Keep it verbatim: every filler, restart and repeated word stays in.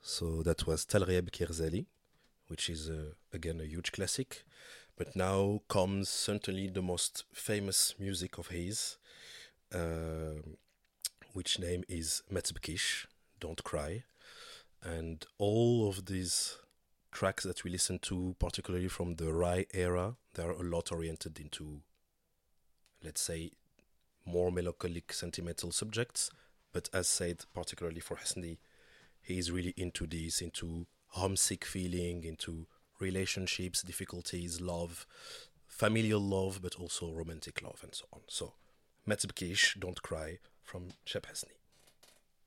So that was Talreb Kirzali, which is uh, again a huge classic. But now comes certainly the most famous music of his, uh, which name is Metzbkish, Don't Cry. And all of these tracks that we listen to, particularly from the Rai era, they are a lot oriented into, let's say, more melancholic, sentimental subjects. But as said, particularly for Hasni, he is really into this, into homesick feeling, into relationships, difficulties, love, familial love, but also romantic love, and so on. So, Metzbkish, Don't Cry, from Shep Hasni.